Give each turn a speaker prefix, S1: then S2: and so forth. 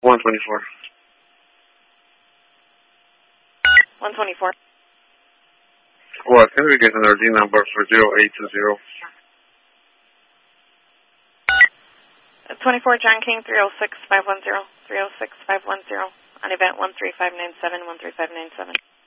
S1: 124.
S2: 124.
S1: What? Can we get an RD number for 0820?
S2: 24 John King 306-510, 306-510, on event 13597, 13597.